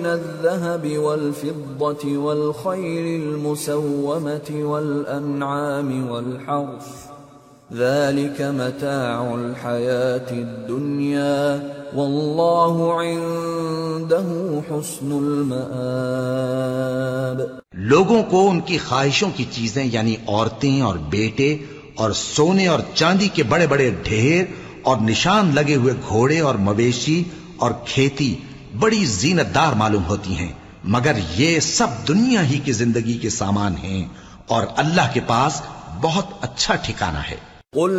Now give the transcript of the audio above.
الذهب والفضة والخيل المسومة والأنعام والحرث ذلك متاع الحياة الدنيا والله عنده حسن المآب। लोगों को उनकी ख्वाहिशों की चीजें यानी औरतें और बेटे और सोने और चांदी के बड़े बड़े ढेर और निशान लगे हुए घोड़े और मवेशी और खेती बड़ी जीनतदार मालूम होती हैं, मगर ये सब दुनिया ही की जिंदगी के सामान हैं और अल्लाह के पास बहुत अच्छा ठिकाना है।